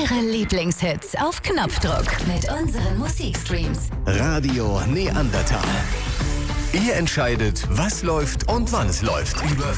Ihre Lieblingshits auf Knopfdruck mit unseren Musikstreams. Radio Neandertal. Ihr entscheidet, was läuft und wann es läuft. Über